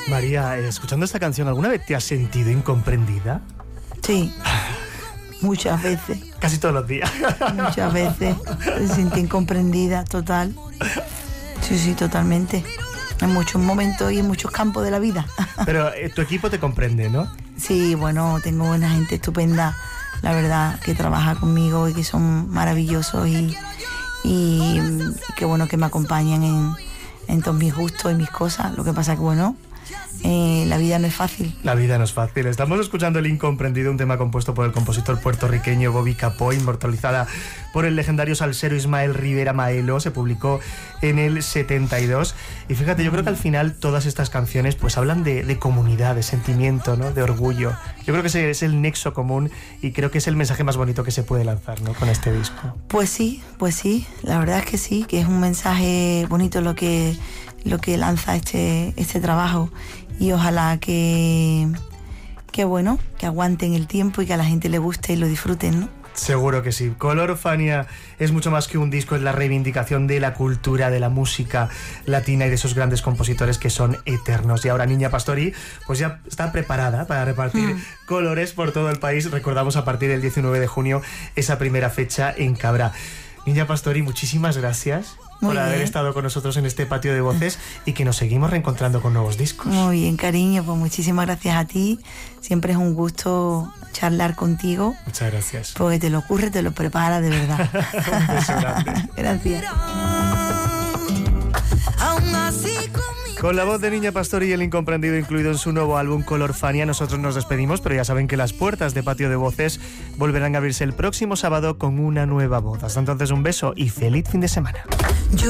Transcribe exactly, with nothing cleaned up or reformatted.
María, escuchando esta canción, ¿alguna vez te has sentido incomprendida? Sí, muchas veces. Casi todos los días. Muchas veces me sentí incomprendida, total. Sí, sí, totalmente. En muchos momentos y en muchos campos de la vida. Pero eh, tu equipo te comprende, ¿no? Sí, bueno, tengo una gente estupenda, la verdad, que trabaja conmigo y que son maravillosos y, y qué bueno que me acompañan en, en todos mis gustos y mis cosas. Lo que pasa que, bueno, eh, la vida no es fácil. La vida no es fácil. Estamos escuchando El Incomprendido, un tema compuesto por el compositor puertorriqueño Bobby Capó, inmortalizada por el legendario salsero Ismael Rivera Maelo. Se publicó en el setenta y dos. Y fíjate, yo creo que al final todas estas canciones pues hablan de, de comunidad, de sentimiento, ¿no? De orgullo. Yo creo que ese es el nexo común y creo que es el mensaje más bonito que se puede lanzar, ¿no? Con este disco. Pues sí, pues sí. La verdad es que sí, que es un mensaje bonito lo que, lo que lanza este, este trabajo. Y ojalá que, que, bueno, que aguanten el tiempo y que a la gente le guste y lo disfruten, ¿no? Seguro que sí. Color Fania es mucho más que un disco, es la reivindicación de la cultura, de la música latina y de esos grandes compositores que son eternos. Y ahora Niña Pastori pues ya está preparada para repartir mm. colores por todo el país. Recordamos a partir del diecinueve de junio esa primera fecha en Cabra. Niña Pastori, muchísimas gracias. Muy por bien. Haber estado con nosotros en este patio de voces y que nos seguimos reencontrando con nuevos discos. Muy bien, cariño, pues muchísimas gracias a ti. Siempre es un gusto charlar contigo. Muchas gracias. Porque te lo ocurre, te lo prepara de verdad. Un beso grande. Gracias. Con la voz de Niña Pastori y El Incomprendido incluido en su nuevo álbum Color Fania, nosotros nos despedimos, pero ya saben que las puertas de Patio de Voces volverán a abrirse el próximo sábado con una nueva voz. Hasta entonces, un beso y feliz fin de semana.